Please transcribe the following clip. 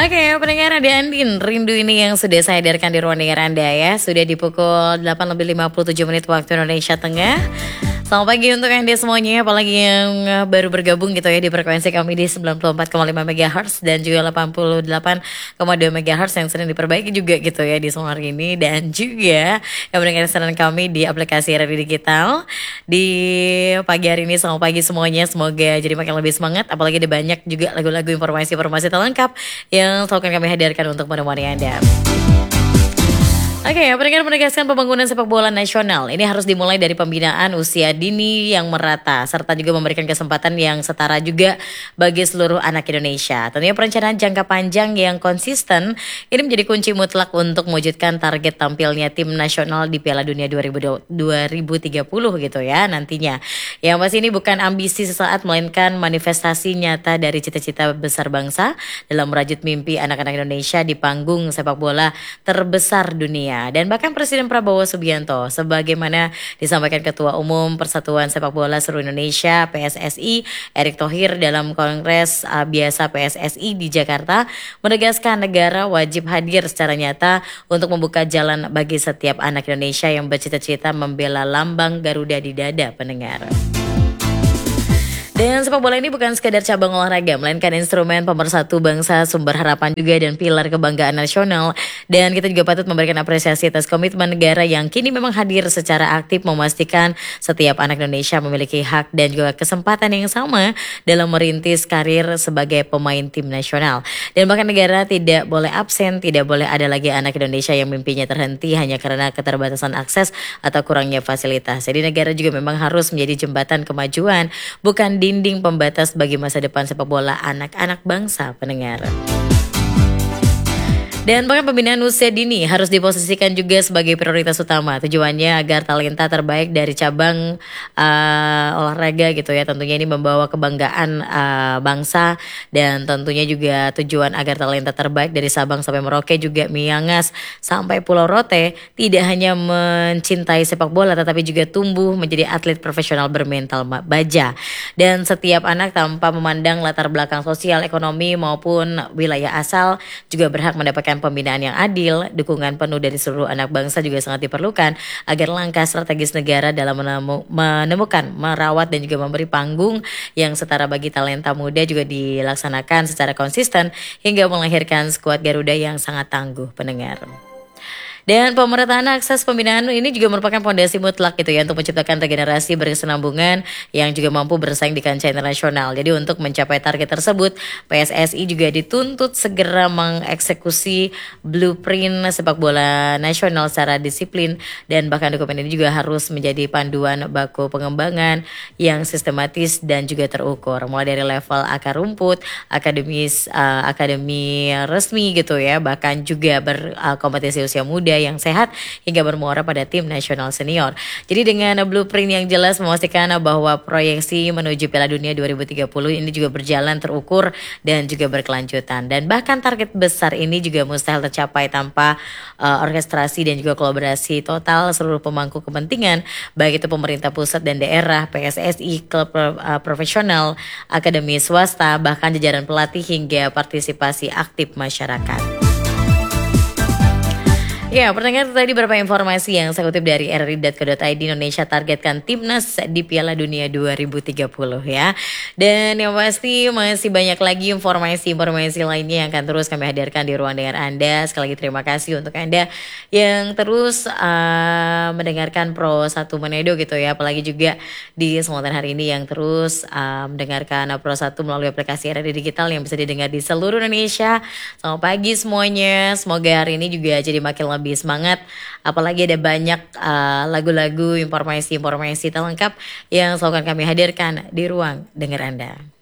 Oke, pendengar ada Andin Rindu ini yang sudah saya hadirkan di ruang dengar Anda ya. Sudah di pukul 8:57 waktu Indonesia Tengah. Selamat pagi untuk Anda semuanya, apalagi yang baru bergabung gitu ya di frekuensi kami di 94,5 MHz dan juga 88,2 MHz yang sering diperbaiki juga gitu ya di sore hari ini. Dan juga yang mendengar siaran kami di aplikasi Radio Digital di pagi hari ini. Selamat pagi semuanya, semoga jadi makin lebih semangat. Apalagi ada banyak juga lagu-lagu informasi-informasi terlengkap yang selalu kami hadirkan untuk menemani Anda. Oke, pendengar menegaskan pembangunan sepak bola nasional ini harus dimulai dari pembinaan usia dini yang merata serta juga memberikan kesempatan yang setara juga bagi seluruh anak Indonesia. Tentunya perencanaan jangka panjang yang konsisten ini menjadi kunci mutlak untuk mewujudkan target tampilnya tim nasional di Piala Dunia 2030 gitu ya nantinya. Yang pasti ini bukan ambisi sesaat melainkan manifestasi nyata dari cita-cita besar bangsa dalam merajut mimpi anak-anak Indonesia di panggung sepak bola terbesar dunia. Dan bahkan Presiden Prabowo Subianto sebagaimana disampaikan Ketua Umum Persatuan Sepak Bola Seluruh Indonesia PSSI Erick Thohir dalam Kongres Biasa PSSI di Jakarta menegaskan negara wajib hadir secara nyata untuk membuka jalan bagi setiap anak Indonesia yang bercita-cita membela lambang Garuda di dada, pendengar. Dan sepak bola ini bukan sekadar cabang olahraga, melainkan instrumen pemersatu bangsa, sumber harapan juga dan pilar kebanggaan nasional. Dan kita juga patut memberikan apresiasi atas komitmen negara yang kini memang hadir secara aktif memastikan setiap anak Indonesia memiliki hak dan juga kesempatan yang sama dalam merintis karir sebagai pemain tim nasional. Dan bahkan negara tidak boleh absen, tidak boleh ada lagi anak Indonesia yang mimpinya terhenti hanya karena keterbatasan akses atau kurangnya fasilitas. Jadi negara juga memang harus menjadi jembatan kemajuan, bukan dinding pembatas bagi masa depan sepak bola anak-anak bangsa, pendengar. Dan bahkan pembinaan usia dini harus diposisikan juga sebagai prioritas utama. Tujuannya agar talenta terbaik dari cabang olahraga gitu ya. Tentunya ini membawa kebanggaan bangsa. Dan tentunya juga tujuan agar talenta terbaik dari Sabang sampai Merauke juga Miangas sampai Pulau Rote tidak hanya mencintai sepak bola tetapi juga tumbuh menjadi atlet profesional bermental baja. Dan setiap anak tanpa memandang latar belakang sosial, ekonomi maupun wilayah asal juga berhak mendapatkan pembinaan yang adil. Dukungan penuh dari seluruh anak bangsa juga sangat diperlukan agar langkah strategis negara dalam menemukan, merawat dan juga memberi panggung yang setara bagi talenta muda juga dilaksanakan secara konsisten hingga melahirkan skuad Garuda yang sangat tangguh, pendengar. Dan pemerataan akses pembinaan ini juga merupakan fondasi mutlak gitu ya untuk menciptakan regenerasi berkesinambungan yang juga mampu bersaing di kancah internasional. Jadi untuk mencapai target tersebut, PSSI juga dituntut segera mengeksekusi blueprint sepak bola nasional secara disiplin dan bahkan dokumen ini juga harus menjadi panduan baku pengembangan yang sistematis dan juga terukur. Mulai dari level akar rumput, akademi resmi gitu ya, bahkan juga berkompetisi usia muda yang sehat hingga bermuara pada tim nasional senior. Jadi dengan blueprint yang jelas memastikan bahwa proyeksi menuju Piala Dunia 2030 ini juga berjalan terukur dan juga berkelanjutan. Dan bahkan target besar ini juga mustahil tercapai tanpa orkestrasi dan juga kolaborasi total seluruh pemangku kepentingan, baik itu pemerintah pusat dan daerah, PSSI, klub profesional, akademi swasta, bahkan jajaran pelatih hingga partisipasi aktif masyarakat. Ya, pertanyaan tadi beberapa informasi yang saya kutip dari rri.co.id. Indonesia targetkan timnas di Piala Dunia 2030 ya. Dan yang pasti masih banyak lagi informasi-informasi lainnya yang akan terus kami hadirkan di ruang dengar Anda. Sekali lagi terima kasih untuk Anda yang terus mendengarkan Pro 1 Manedo gitu ya. Apalagi juga di kesempatan hari ini yang terus mendengarkan Pro 1 melalui aplikasi RRI Digital yang bisa didengar di seluruh Indonesia. Selamat pagi semuanya. Semoga hari ini juga jadi makin lebih semangat, apalagi ada banyak lagu-lagu, informasi-informasi terlengkap yang selalu kami hadirkan di ruang dengar Anda.